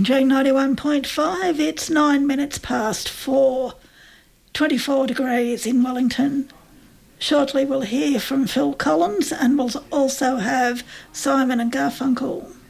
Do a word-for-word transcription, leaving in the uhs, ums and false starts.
J ninety-one point five, it's nine minutes past four, twenty-four degrees in Wellington. Shortly we'll hear from Phil Collins and we'll also have Simon and Garfunkel.